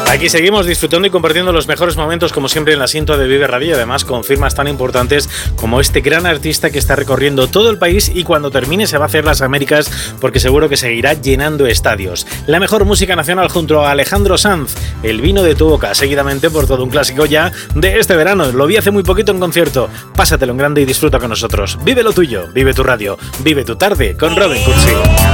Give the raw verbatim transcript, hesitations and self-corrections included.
Aquí seguimos disfrutando y compartiendo los mejores momentos, como siempre, en la cinta de Vive Radio, y además con firmas tan importantes como este gran artista que está recorriendo todo el país y cuando termine se va a hacer las Américas, porque seguro que seguirá llenando estadios. La mejor música nacional junto a Alejandro Sanz, El vino de tu boca, seguidamente por todo un clásico ya de este verano. Lo vi hace muy poquito en concierto. Pásatelo en grande y disfruta con nosotros. Vive lo tuyo, vive tu radio, vive tu tarde con Robin Cursi.